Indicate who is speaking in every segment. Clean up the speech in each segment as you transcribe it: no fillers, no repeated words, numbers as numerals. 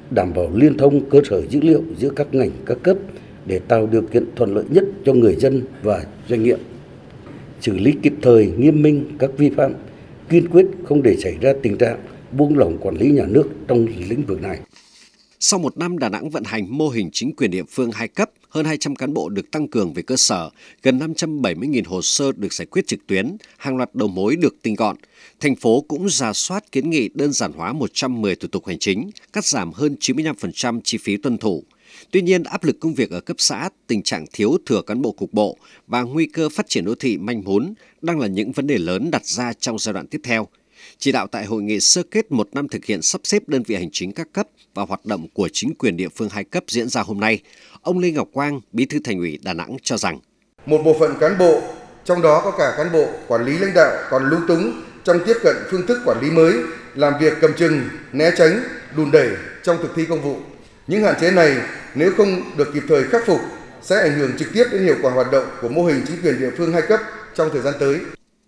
Speaker 1: đảm bảo liên thông cơ sở dữ liệu giữa các ngành các cấp để tạo điều kiện thuận lợi nhất cho người dân và doanh nghiệp, xử lý kịp thời nghiêm minh các vi phạm, kiên quyết không để xảy ra tình trạng buông lỏng quản lý nhà nước trong lĩnh vực này.
Speaker 2: Sau một năm Đà Nẵng vận hành mô hình chính quyền địa phương 2 cấp, hơn 200 cán bộ được tăng cường về cơ sở, gần 570.000 hồ sơ được giải quyết trực tuyến, hàng loạt đầu mối được tinh gọn. Thành phố cũng rà soát kiến nghị đơn giản hóa 110 thủ tục hành chính, cắt giảm hơn 95% chi phí tuân thủ. Tuy nhiên, áp lực công việc ở cấp xã, tình trạng thiếu thừa cán bộ cục bộ và nguy cơ phát triển đô thị manh mún đang là những vấn đề lớn đặt ra trong giai đoạn tiếp theo. Chỉ đạo tại hội nghị sơ kết 1 năm thực hiện sắp xếp đơn vị hành chính các cấp và hoạt động của chính quyền địa phương 2 cấp diễn ra hôm nay, ông Lê Ngọc Quang, Bí thư Thành ủy Đà Nẵng cho rằng
Speaker 3: một bộ phận cán bộ, trong đó có cả cán bộ quản lý lãnh đạo còn lung túng trong tiếp cận phương thức quản lý mới, làm việc cầm chừng, né tránh, đùn đẩy trong thực thi công vụ. Những hạn chế này nếu không được kịp thời khắc phục sẽ ảnh hưởng trực tiếp đến hiệu quả hoạt động của mô hình chính quyền địa phương 2 cấp trong thời gian tới.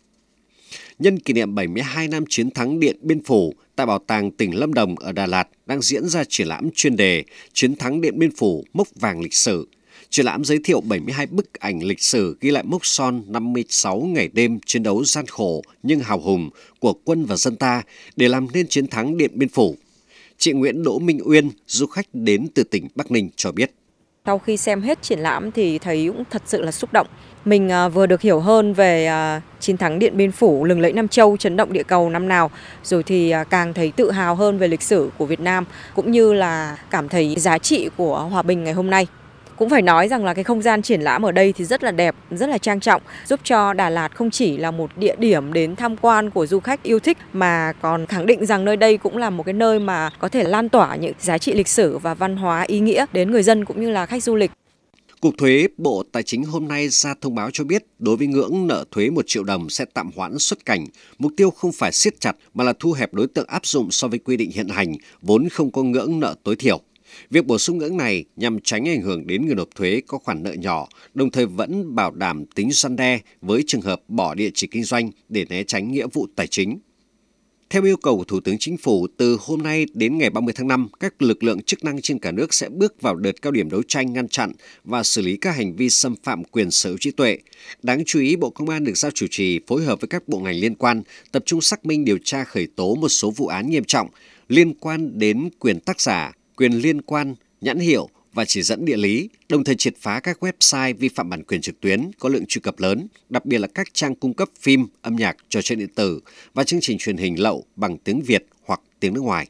Speaker 2: Nhân kỷ niệm 72 năm chiến thắng Điện Biên Phủ, tại Bảo tàng tỉnh Lâm Đồng ở Đà Lạt đang diễn ra triển lãm chuyên đề Chiến thắng Điện Biên Phủ, mốc vàng lịch sử. Triển lãm giới thiệu 72 bức ảnh lịch sử ghi lại mốc son 56 ngày đêm chiến đấu gian khổ nhưng hào hùng của quân và dân ta để làm nên chiến thắng Điện Biên Phủ. Chị Nguyễn Đỗ Minh Uyên, du khách đến từ tỉnh Bắc Ninh cho biết.
Speaker 4: Sau khi xem hết triển lãm thì thấy cũng thật sự là xúc động. Mình vừa được hiểu hơn về chiến thắng Điện Biên Phủ, lừng lẫy Nam Châu, chấn động địa cầu năm nào. Rồi thì càng thấy tự hào hơn về lịch sử của Việt Nam, cũng như là cảm thấy giá trị của hòa bình ngày hôm nay. Cũng phải nói rằng là cái không gian triển lãm ở đây thì rất là đẹp, rất là trang trọng, giúp cho Đà Lạt không chỉ là một địa điểm đến tham quan của du khách yêu thích mà còn khẳng định rằng nơi đây cũng là một cái nơi mà có thể lan tỏa những giá trị lịch sử và văn hóa ý nghĩa đến người dân cũng như là khách du lịch.
Speaker 2: Cục Thuế, Bộ Tài chính hôm nay ra thông báo cho biết đối với ngưỡng nợ thuế 1 triệu đồng sẽ tạm hoãn xuất cảnh. Mục tiêu không phải siết chặt mà là thu hẹp đối tượng áp dụng so với quy định hiện hành, vốn không có ngưỡng nợ tối thiểu. Việc bổ sung ngưỡng này nhằm tránh ảnh hưởng đến người nộp thuế có khoản nợ nhỏ, đồng thời vẫn bảo đảm tính răn đe với trường hợp bỏ địa chỉ kinh doanh để né tránh nghĩa vụ tài chính. Theo yêu cầu của Thủ tướng Chính phủ, từ hôm nay đến ngày 30 tháng 5, các lực lượng chức năng trên cả nước sẽ bước vào đợt cao điểm đấu tranh ngăn chặn và xử lý các hành vi xâm phạm quyền sở hữu trí tuệ. Đáng chú ý, Bộ Công an được giao chủ trì phối hợp với các bộ ngành liên quan, tập trung xác minh điều tra khởi tố một số vụ án nghiêm trọng liên quan đến quyền tác giả, quyền liên quan, nhãn hiệu và chỉ dẫn địa lý, đồng thời triệt phá các website vi phạm bản quyền trực tuyến có lượng truy cập lớn, đặc biệt là các trang cung cấp phim, âm nhạc, trò chơi điện tử và chương trình truyền hình lậu bằng tiếng Việt hoặc tiếng nước ngoài.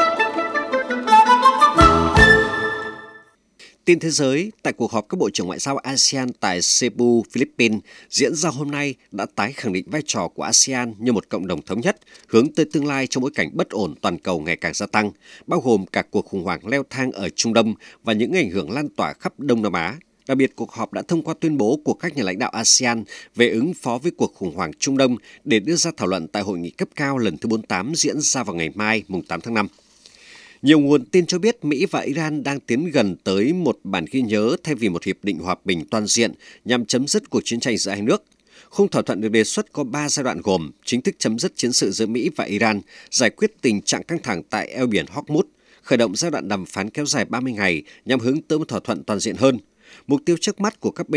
Speaker 2: Tin thế giới, tại cuộc họp các bộ trưởng ngoại giao ASEAN tại Cebu, Philippines diễn ra hôm nay đã tái khẳng định vai trò của ASEAN như một cộng đồng thống nhất, hướng tới tương lai trong bối cảnh bất ổn toàn cầu ngày càng gia tăng, bao gồm cả cuộc khủng hoảng leo thang ở Trung Đông và những ảnh hưởng lan tỏa khắp Đông Nam Á. Đặc biệt, cuộc họp đã thông qua tuyên bố của các nhà lãnh đạo ASEAN về ứng phó với cuộc khủng hoảng Trung Đông để đưa ra thảo luận tại hội nghị cấp cao lần thứ 48 diễn ra vào ngày mai, mùng 8 tháng 5. Nhiều nguồn tin cho biết Mỹ và Iran đang tiến gần tới một bản ghi nhớ thay vì một hiệp định hòa bình toàn diện nhằm chấm dứt cuộc chiến tranh giữa hai nước. Khung thỏa thuận được đề xuất có 3 giai đoạn gồm chính thức chấm dứt chiến sự giữa Mỹ và Iran, giải quyết tình trạng căng thẳng tại eo biển Hormuz, khởi động giai đoạn đàm phán kéo dài 30 ngày nhằm hướng tới một thỏa thuận toàn diện hơn. Mục tiêu trước mắt của các bên